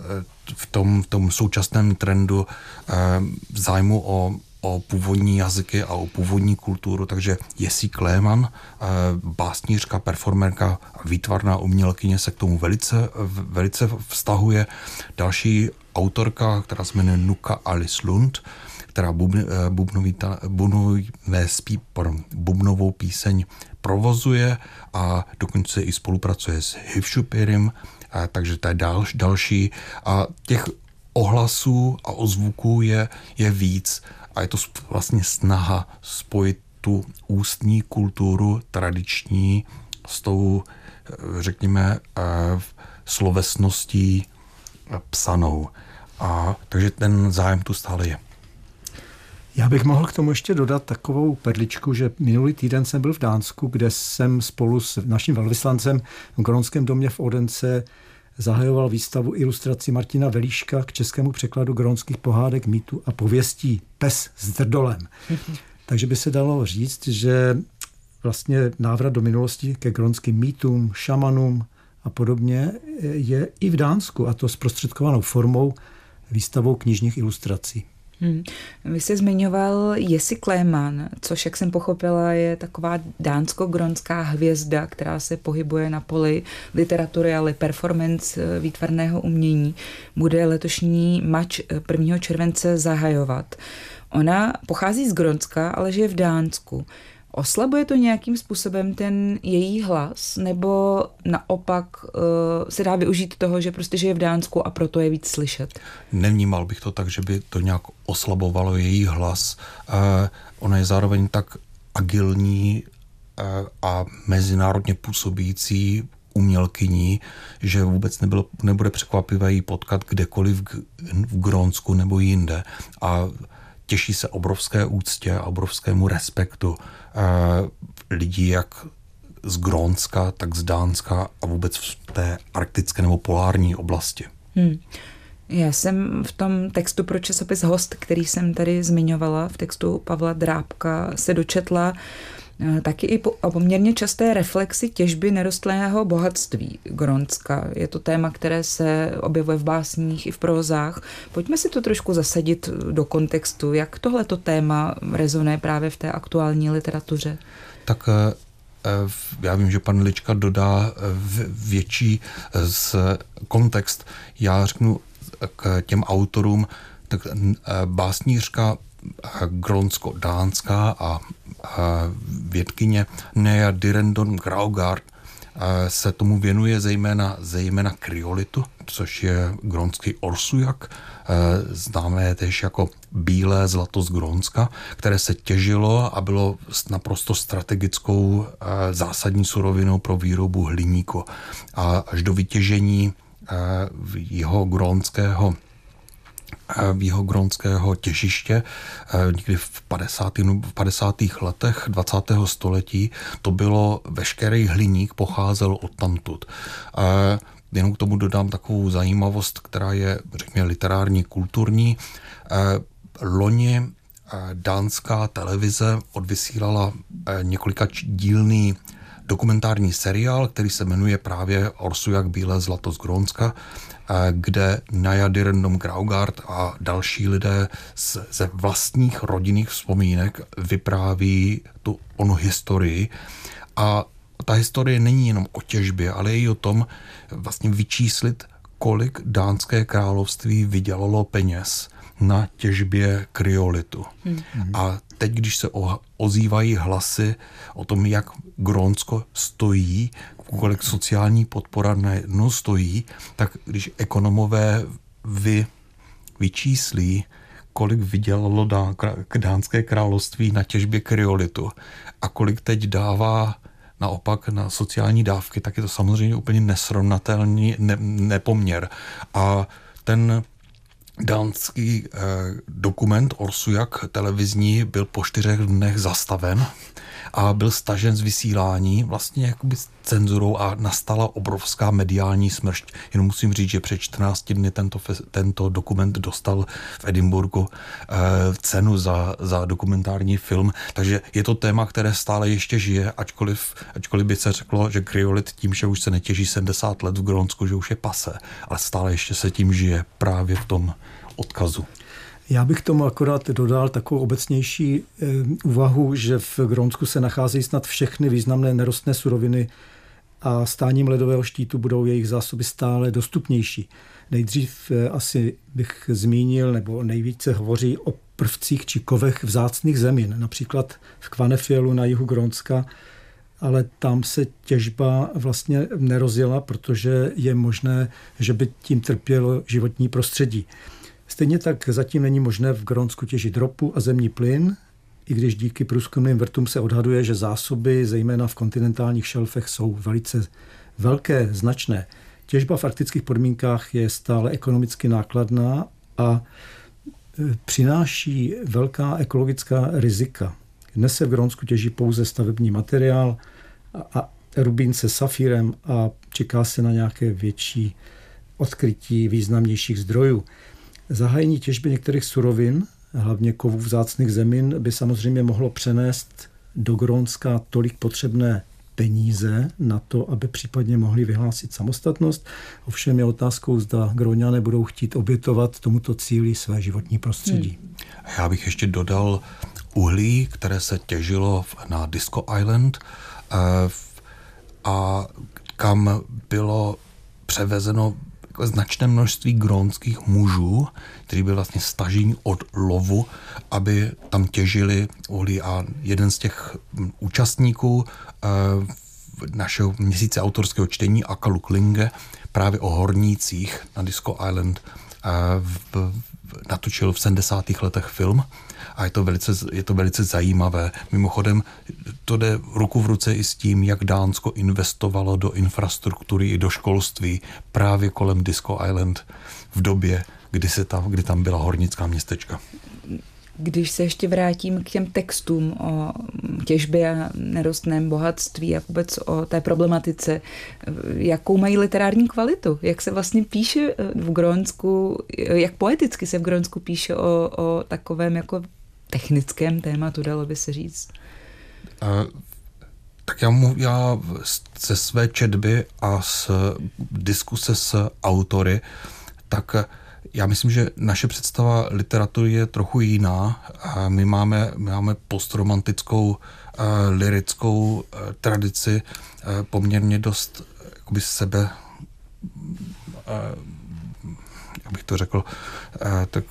v tom současném trendu zájmu o původní jazyky a o původní kulturu, takže Jessie Kleeman, básnířka, performerka a výtvarná umělkyně se k tomu velice vztahuje. Další autorka, která se jmenuje Nuka Alice Lund, která bubnovou píseň provozuje a dokonce i spolupracuje s Hivšupirim, takže to je další. A těch ohlasů a ozvuků je víc a je to vlastně snaha spojit tu ústní kulturu tradiční s tou, řekněme, slovesností psanou. A takže ten zájem tu stále je. Já bych mohl k tomu ještě dodat takovou perličku, že minulý týden jsem byl v Dánsku, kde jsem spolu s naším velvyslancem v Grónském domě v Odence zahajoval výstavu ilustrací Martina Velíška k českému překladu grónských pohádek, mýtů a pověstí Pes s drdolem. Takže by se dalo říct, že vlastně návrat do minulosti ke grónským mýtům, šamanům a podobně je i v Dánsku, a to zprostředkovanou formou výstavou knižních ilustrací. Vy jsi zmiňoval Jessie Kleeman, což, jak jsem pochopila, je taková dánsko-gronská hvězda, která se pohybuje na poli literatury, ale performance výtvarného umění. Bude letošní mač 1. července zahajovat. Ona pochází z Grónska, ale žije v Dánsku. Oslabuje to nějakým způsobem ten její hlas, nebo naopak se dá využít toho, že prostě žije v Dánsku a proto je víc slyšet? Nevnímal bych to tak, že by to nějak oslabovalo její hlas. Ona je zároveň tak agilní a mezinárodně působící umělkyní, že vůbec nebude překvapivé jí potkat kdekoliv v Grónsku nebo jinde. A těší se obrovské úctě a obrovskému respektu lidí jak z Grónska, tak z Dánska a vůbec v té arktické nebo polární oblasti. Já jsem v tom textu pro časopis Host, který jsem tady zmiňovala, v textu Pavla Drábka, se dočetla taky i o poměrně časté reflexi těžby nerostlinného bohatství Grónska. Je to téma, které se objevuje v básních i v prózách. Pojďme si to trošku zasadit do kontextu. Jak tohleto téma rezonuje právě v té aktuální literatuře? Tak já vím, že pan Lička dodá větší kontext. Já řeknu k těm autorům, tak básnířka grónsko-dánská a vědkyně Nea Direndon Graugard se tomu věnuje zejména kryolitu, což je grónský orsujak, známé též jako bílé zlato z Grónska, které se těžilo a bylo naprosto strategickou zásadní surovinou pro výrobu hliníku. A až do vytěžení jeho grónského těžiště někdy v 50. letech 20. století to bylo veškerý hliník pocházel odtamtud. Jenom k tomu dodám takovou zajímavost, která je, řekněme, literární, kulturní. Loni dánská televize odvysílala několikadílný dokumentární seriál, který se jmenuje právě Orsujak bílé zlato z Grónska, kde Nea Direndon Graugard a další lidé ze vlastních rodinných vzpomínek vypráví tu onu historii. A ta historie není jenom o těžbě, ale i o tom vlastně vyčíslit, kolik dánské království vydělalo peněz na těžbě kryolitu. A teď, když se ozývají hlasy o tom, jak Grónsko stojí, kolik sociální podpora najednou stojí, tak když ekonomové vyčíslí, kolik vydělalo dánské království na těžbě kryolitu a kolik teď dává naopak na sociální dávky, tak je to samozřejmě úplně nesrovnatelný nepoměr. A ten dánský dokument Orsuyak televizní byl po 4 dnech zastaven a byl stažen z vysílání vlastně jakoby s cenzurou a nastala obrovská mediální smršť. Jenom musím říct, že před 14 dny tento dokument dostal v Edinburghu cenu za dokumentární film, takže je to téma, které stále ještě žije, ačkoliv by se řeklo, že kryolit tím, že už se netěží 70 let v Grónsku, že už je pase, ale stále ještě se tím žije právě v tom odkazu. Já bych tomu akorát dodal takovou obecnější úvahu, že v Grónsku se nacházejí snad všechny významné nerostné suroviny a stáním ledového štítu budou jejich zásoby stále dostupnější. Nejdřív asi bych zmínil, nebo nejvíce hovoří o prvcích či kovech vzácných zemin, například v Kvanefjellu na jihu Grónska, ale tam se těžba vlastně nerozjela, protože je možné, že by tím trpělo životní prostředí. Stejně tak zatím není možné v Grónsku těžit ropu a zemní plyn, i když díky průzkumným vrtům se odhaduje, že zásoby, zejména v kontinentálních šelfech, jsou velice velké, značné. Těžba v arktických podmínkách je stále ekonomicky nákladná a přináší velká ekologická rizika. Dnes se v Grónsku těží pouze stavební materiál a rubín se safírem a čeká se na nějaké větší odkrytí významnějších zdrojů. Zahájení těžby některých surovin, hlavně kovů vzácných zemin, by samozřejmě mohlo přenést do Grónska tolik potřebné peníze na to, aby případně mohli vyhlásit samostatnost. Ovšem je otázkou, zda Gróňané budou chtít obětovat tomuto cíli své životní prostředí. Já bych ještě dodal uhlí, které se těžilo na Disco Island a kam bylo převezeno značné množství grónských mužů, kteří byli vlastně stažení od lovu, aby tam těžili uhlí. A jeden z těch účastníků našeho měsíce autorského čtení, Akalu Klinge, právě o hornících na Disco Island natočil v 70. letech film a je to velice zajímavé. Mimochodem, to jde ruku v ruce i s tím, jak Dánsko investovalo do infrastruktury i do školství právě kolem Disco Island v době, kdy tam byla hornická městečka. Když se ještě vrátím k těm textům o těžbě a nerostném bohatství a vůbec o té problematice, jakou mají literární kvalitu? Jak se vlastně píše v Grónsku, jak poeticky se v Grónsku píše o takovém jako technickém tématu, dalo by se říct? Tak já ze své četby a z diskuse s autory, tak já myslím, že naše představa literatury je trochu jiná. My máme postromantickou lyrickou tradici, poměrně dost jakoby jak bych to řekl, tak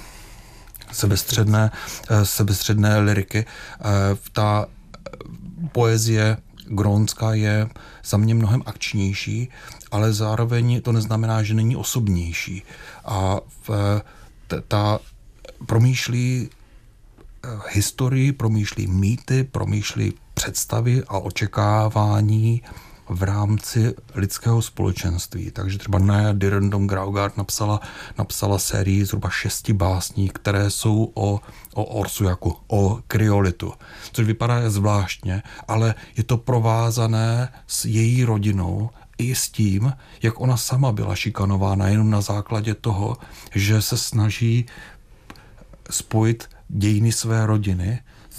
sebestředné lyriky. Ta poezie grónská je za mě mnohem akčnější, ale zároveň to neznamená, že není osobnější. A ta promýšlí historii, promýšlí mýty, promýšlí představy a očekávání v rámci lidského společenství. Takže třeba Naja Dirndom Graugard napsala sérii zhruba 6 básní, které jsou o Orsuyaku, o kryolitu, což vypadá zvláštně, ale je to provázané s její rodinou i s tím, jak ona sama byla šikanována jenom na základě toho, že se snaží spojit dějiny své rodiny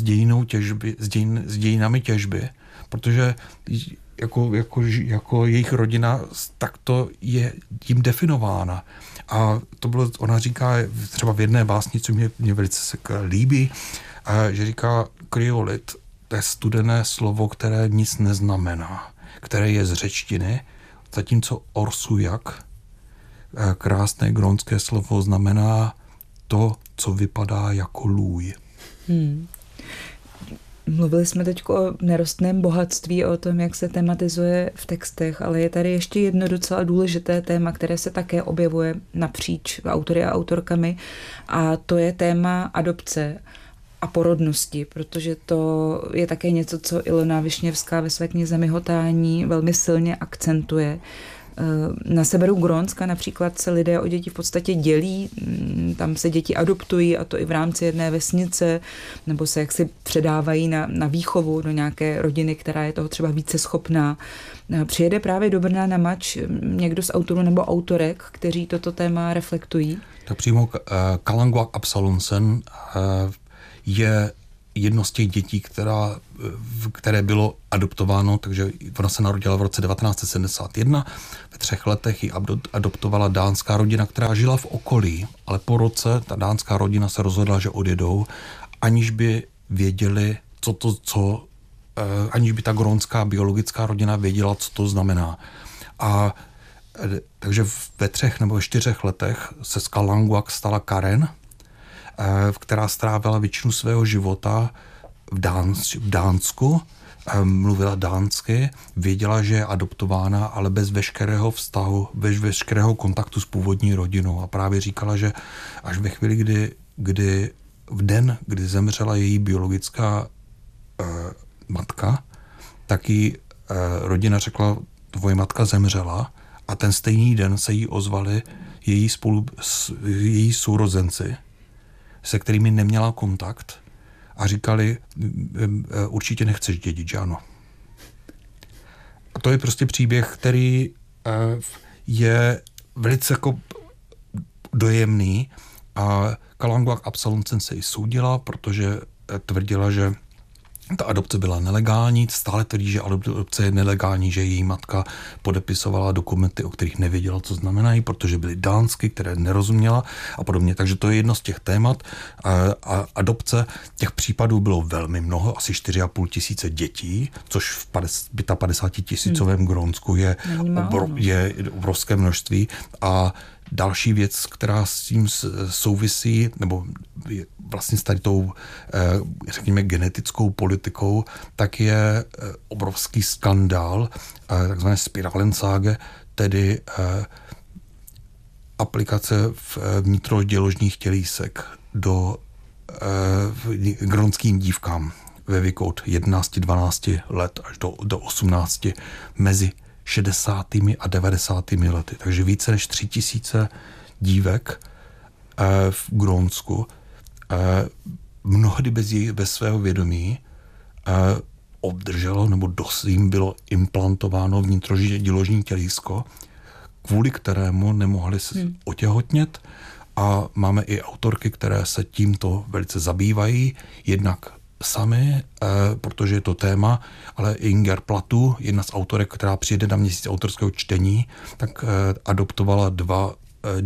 s dějinami těžby, protože jako jejich rodina takto je tím definována. A to bylo, ona říká třeba v jedné básni, co mě velice líbí, že říká kryolit, to je studené slovo, které nic neznamená, které je z řečtiny, zatímco Orsuyak, krásné grónské slovo, znamená to, co vypadá jako lůj. Mluvili jsme teď o nerostném bohatství, o tom, jak se tematizuje v textech, ale je tady ještě jedno docela důležité téma, které se také objevuje napříč autory a autorkami, a to je téma adopce a porodnosti, protože to je také něco, co Ilona Višněvská ve své knize Myhotání velmi silně akcentuje. Na severu Grónska například se lidé o děti v podstatě dělí, tam se děti adoptují a to i v rámci jedné vesnice, nebo se jaksi předávají na výchovu do nějaké rodiny, která je toho třeba více schopná. Přijede právě do Brna na mač někdo z autorů nebo autorek, kteří toto téma reflektují? Tak přímo Kalanguaq Absalonsen je jedno z těch dětí, které bylo adoptováno, takže ona se narodila v roce 1971. Ve 3 letech ji adoptovala dánská rodina, která žila v okolí, ale po roce ta dánská rodina se rozhodla, že odjedou, aniž by věděli, aniž by ta grónská biologická rodina věděla, co to znamená. A takže ve 3 nebo 4 letech se z Kalanguaq stala Karen, která strávila většinu svého života v Dánsku, mluvila dánsky, věděla, že je adoptována, ale bez veškerého vztahu, bez veškerého kontaktu s původní rodinou. A právě říkala, že až ve chvíli, kdy v den, kdy zemřela její biologická matka, tak jí rodina řekla, tvoje matka zemřela, a ten stejný den se jí ozvali její sourozenci, se kterými neměla kontakt a říkali, určitě nechceš dědit, že ano. A to je prostě příběh, který je velice jako dojemný a Kalanguaq Absalonsen se i soudila, protože tvrdila, že ta adopce byla nelegální, stále tvrdí, že adopce je nelegální, že její matka podepisovala dokumenty, o kterých nevěděla, co znamenají, protože byly dánsky, které nerozuměla a podobně. Takže to je jedno z těch témat. A adopce, těch případů bylo velmi mnoho, asi 4,5 tisíce dětí, což v 55 tisícovém Grónsku je obrovské množství. A další věc, která s tím souvisí, nebo vlastně s tady tou, řekněme, genetickou politikou, tak je obrovský skandál, takzvané Spiralensage, tedy aplikace vnitroděložních tělísek do grónským dívkám ve věku od 11-12 let až do 18 mezi 60. a 90. lety. Takže více než 3 000 dívek v Grónsku mnohdy bez svého vědomí obdrželo nebo jim bylo implantováno vnitroděložní tělísko, kvůli kterému nemohli se otěhotnět. A máme i autorky, které se tímto velice zabývají, jednak sami, protože je to téma, ale Inger Platu, jedna z autorek, která přijede na měsíc autorského čtení, tak adoptovala dva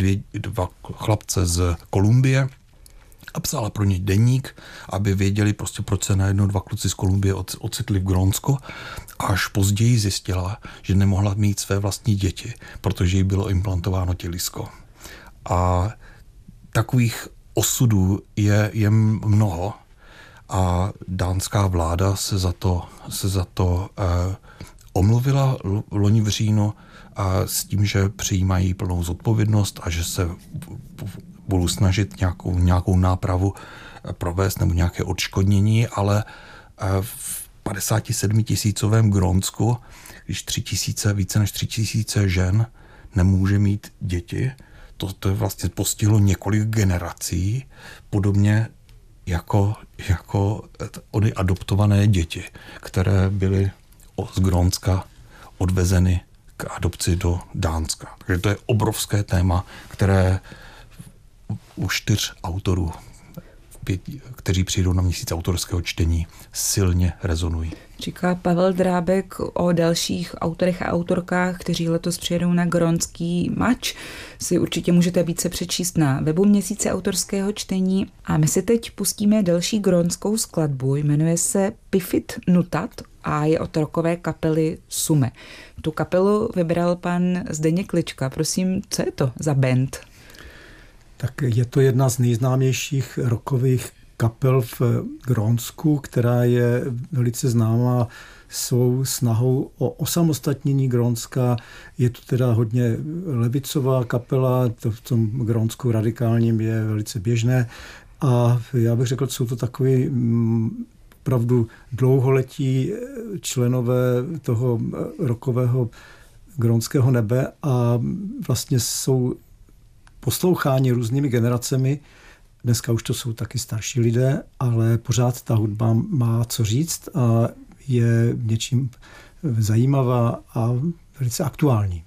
chlapce z Kolumbie a psala pro ně deník, aby věděli prostě, proč se najednou 2 kluci z Kolumbie ocitli v Grónsku. A až později zjistila, že nemohla mít své vlastní děti, protože jí bylo implantováno tělísko. A takových osudů je mnoho. A dánská vláda se za to omluvila loni v říjnu s tím, že přijímají plnou zodpovědnost a že se budou snažit nějakou nápravu provést nebo nějaké odškodnění, ale v 57 tisícovém Grónsku, když více než 3 000 žen nemůže mít děti, to vlastně postihlo několik generací, podobně jako ony adoptované děti, které byly z Grónska odvezeny k adopci do Dánska. Takže to je obrovské téma, které u 4 autorů, kteří přijdou na měsíc autorského čtení, silně rezonují. Říká Pavel Drábek o dalších autorech a autorkách, kteří letos přijedou na grónský mač. Si určitě můžete více přečíst na webu měsíce autorského čtení. A my si teď pustíme další grónskou skladbu. Jmenuje se Pifit Nutat a je od rockové kapely Sume. Tu kapelu vybral pan Zdeněk Lička. Prosím, co je to za band? Tak je to jedna z nejznámějších rockových kapel v Grónsku, která je velice známá svou snahou o osamostatnění Grónska. Je to teda hodně levicová kapela, to v tom Grónsku radikálním je velice běžné. A já bych řekl, jsou to takový opravdu dlouholetí členové toho rockového grónského nebe a vlastně jsou posloucháni různými generacemi. Dneska už to jsou taky starší lidé, ale pořád ta hudba má co říct a je něčím zajímavá a velice aktuální.